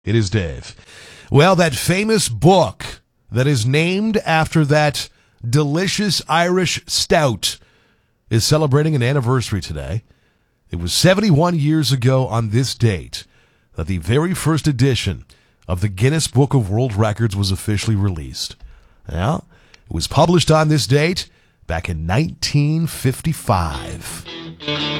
It is Dave. Well, that famous book that is named after that delicious Irish stout is celebrating an anniversary today. It was 71 years ago on this date that the very first edition of the Guinness Book of World Records was officially released. Now, it was published on this date back in 1955.